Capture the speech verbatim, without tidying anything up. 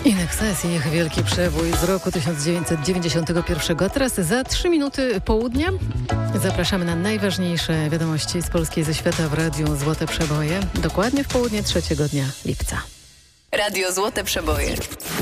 Inexcess i ich wielki przebój z roku tysiąc dziewięćset dziewięćdziesiątego pierwszego. Teraz za trzy minuty południa zapraszamy na najważniejsze wiadomości z Polski i ze świata w Radiu Złote Przeboje. Dokładnie w południe trzeciego dnia lipca. Radio Złote Przeboje.